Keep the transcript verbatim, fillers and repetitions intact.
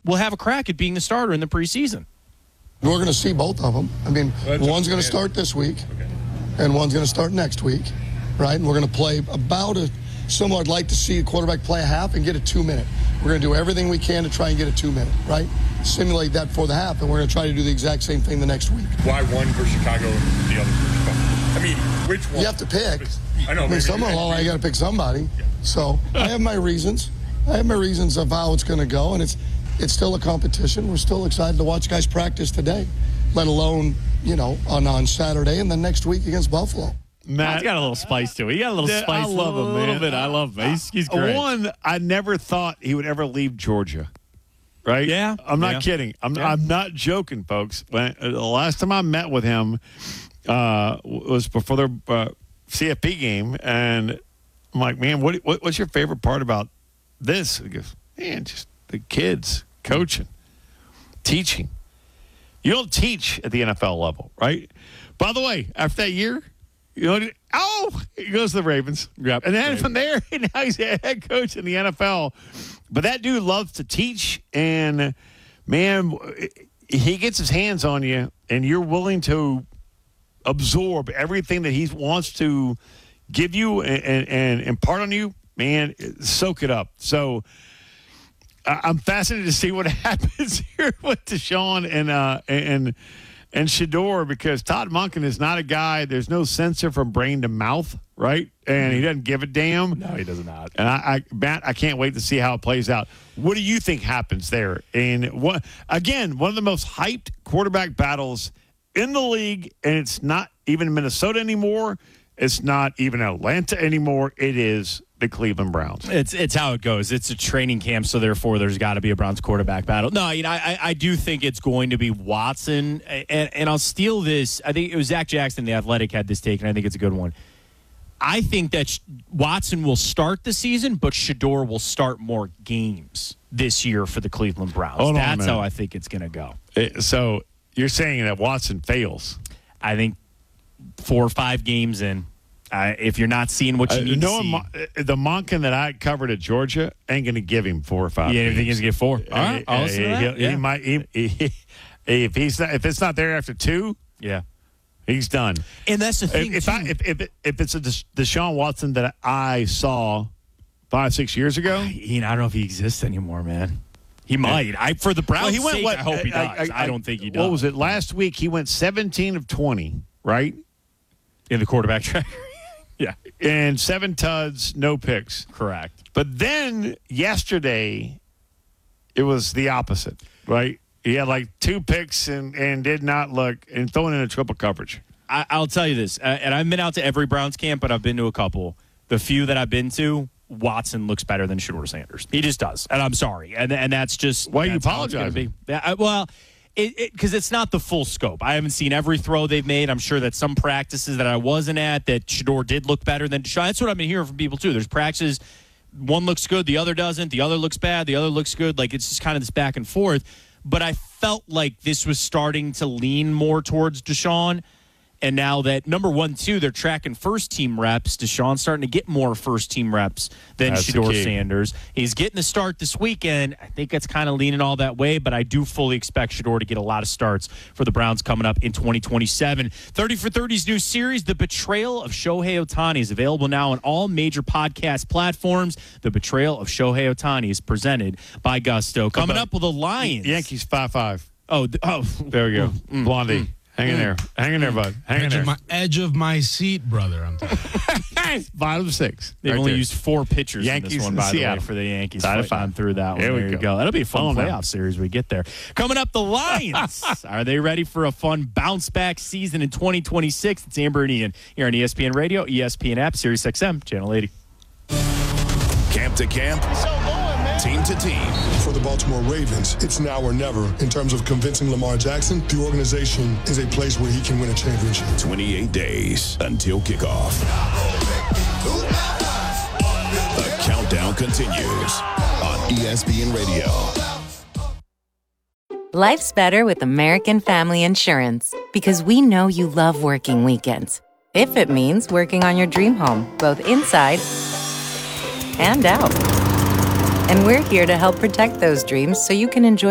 will have a crack at being the starter in the preseason. We're going to see both of them. I mean, Well, one's going to start this week, Okay. and one's going to start next week, right? And we're going to play about a similar. I'd like to see a quarterback play a half and get a two-minute. We're going to do everything we can to try and get a two-minute, right? Simulate that for the half, and we're going to try to do the exact same thing the next week. Why one for Chicago and the other for Chicago? I mean, which one? You have to pick. I know. I mean, someone along, you got to pick somebody. So I have my reasons. I have my reasons of how it's going to go, and it's it's still a competition. We're still excited to watch guys practice today, let alone, you know, on, on Saturday and then next week against Buffalo. Matt, He's got a little spice to it. He got a little Yeah, spice. I love him, a little man. bit. I love him. He's, he's great. One, I never thought he would ever leave Georgia. Right? Yeah. I'm not Yeah. kidding. I'm Yeah. I'm not joking, folks. When, uh, the last time I met with him uh, was before their uh, C F P game, and I'm like, man, what, what what's your favorite part about this? He goes, man, just the kids coaching, teaching. You don't teach at the N F L level, right? By the way, after that year, you know, oh, he goes to the Ravens. Yep. And then from there, now he's a head coach in the N F L. But that dude loves to teach, and, man, he gets his hands on you, and you're willing to absorb everything that he wants to give you and, and, and impart on you. Man, soak it up. So I'm fascinated to see what happens here with Deshaun and uh, and and Shedeur, because Todd Monken is not a guy. There's no censor from brain to mouth, right? And he doesn't give a damn. No, he does not. And I, I, Matt, I can't wait to see how it plays out. What do you think happens there? And what again, one of the most hyped quarterback battles in the league, and it's not even Minnesota anymore. It's not even Atlanta anymore. It is the Cleveland Browns. It's it's how it goes. It's a training camp, so therefore there's got to be a Browns quarterback battle. No, you know, I, I do think it's going to be Watson, and, and I'll steal this. I think it was Zach Jackson, the Athletic, had this take, and I think it's a good one. I think that Watson will start the season, but Shedeur will start more games this year for the Cleveland Browns. Hold on a That's minute. how I think it's going to go. It- so you're saying that Watson fails? I think four or five games in, uh, if you're not seeing what you Uh, need no, to see. Mon- the Monken that I covered at Georgia ain't going to give him four or five. Yeah, games. think he's going to get four. All right, I'll Uh, listen to he- that. he, Yeah. might. He, he, if he's not, if it's not there after two, yeah. he's done. And that's the thing, If, if, too. I, if, if, if it's a Des- Deshaun Watson that I saw five, six years ago, Ian, I don't know if he exists anymore, man. He might. I for the Browns' well, he went. sake, What, I hope he does. I, don't think he does. What was it last week? He went seventeen of twenty, right? In the quarterback track? Yeah. And seven tuds, no picks. Correct. But then yesterday, it was the opposite, right? He had like two picks and, and did not look, and throwing in a triple coverage. I, I'll tell you this, uh, and I've been out to every Browns camp, but I've been to a couple. The few that I've been to, Watson looks better than Shedeur Sanders. He just does, and I'm sorry, and and that's just Why are you that's how it's gonna apologizing? be. Yeah, I- well, it because it, it's not the full scope. I haven't seen every throw they've made. I'm sure that some practices that I wasn't at that Shedeur did look better than Deshaun. That's what I've been hearing from people too. There's practices, one looks good, the other doesn't. The other looks bad, the other looks good. Like it's just kind of this back and forth. But I felt like this was starting to lean more towards Deshaun. And now that, number one, two, they're tracking first-team reps. Deshaun's starting to get more first-team reps than That's the Shedeur key. Sanders. He's getting the start this weekend. I think it's kind of leaning all that way, but I do fully expect Shedeur to get a lot of starts for the Browns coming up in twenty twenty-seven. thirty for thirty's new series, The Betrayal of Shohei Ohtani, is available now on all major podcast platforms. The Betrayal of Shohei Ohtani is presented by Gusto. Coming up with the Lions. Yankees five five. Oh, th- oh. There we go. Blondie. Hang in there. Hang in there, bud. Hang in Edge there. of my, edge of my seat, brother. I'm telling you. Bottom six. They've Right only there. used four pitchers in Yankees this one, and by the way, Seattle. for the Yankees. Side of Fighting on five. through that one. There we There you go. go. That'll be a fun Oh, no. playoff series we get there. Coming up, the Lions. Are they ready for a fun bounce-back season in twenty twenty-six? It's Amber and Ian here on E S P N Radio, E S P N app, Sirius X M, Channel eighty. Camp to camp, team to team. For the Baltimore Ravens, it's now or never in terms of convincing Lamar Jackson the organization is a place where he can win a championship. twenty-eight days until kickoff. The countdown continues on E S P N Radio. Life's better with American Family Insurance because we know you love working weekends. If it means working on your dream home, both inside and out. And we're here to help protect those dreams so you can enjoy